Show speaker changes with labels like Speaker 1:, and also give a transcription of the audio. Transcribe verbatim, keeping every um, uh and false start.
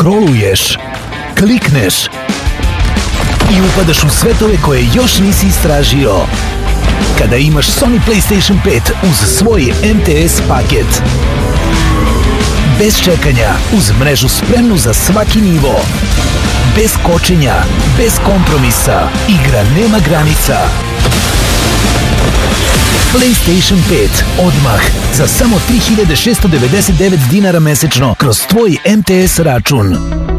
Speaker 1: Scrolluješ, klikneš i upadaš u svetove koje još nisi istražio. Kada imaš Sony PlayStation pet uz svoj M T S paket. Bez čekanja, uz mrežu spremnu za svaki nivo. Bez kočenja, bez kompromisa, igra nema granica. PlayStation pet odmah za samo tri hiljade šesto devedeset devet dinara mesečno kroz tvoj M T S račun.